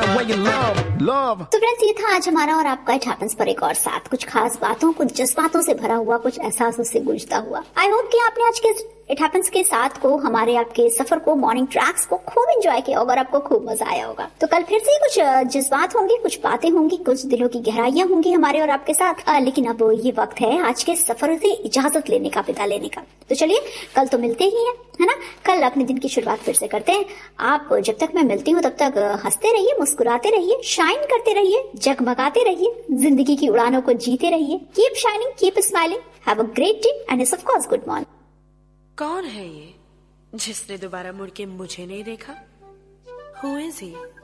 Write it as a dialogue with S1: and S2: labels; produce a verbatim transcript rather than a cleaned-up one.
S1: तो फ्रेंड्स, ये था आज हमारा और आपका इट हैपेंस पर एक और साथ, कुछ खास बातों, कुछ जज्बातों से भरा हुआ, कुछ एहसासों से गूंजता हुआ। आई होप कि आपने आज के इट हैपेंस के साथ को, हमारे आपके सफर को, मॉर्निंग ट्रैक्स को खूब एंजॉय किया होगा और आपको खूब मजा आया होगा। तो कल फिर से कुछ जज्बात होंगे, कुछ बातें होंगी, कुछ दिलों की गहराइयां होंगी हमारे और आपके साथ। आ, लेकिन अब ये वक्त है आज के सफर से इजाजत लेने का, विदा लेने का। तो चलिए कल तो मिलते ही हैं, है ना। कल अपने दिन की शुरुआत फिर से करते हैं। आप जब तक मैं मिलती हूँ तब तक हंसते रहिए, मुस्कुराते रहिए, शाइन करते रहिए, जगमगाते रहिए, जिंदगी की उड़ानों को जीते रहिए। Keep shining, keep smiling, have a great day end of course good morning.
S2: कौन है ये जिसने दोबारा मुड़ के मुझे नहीं देखा? Who is he?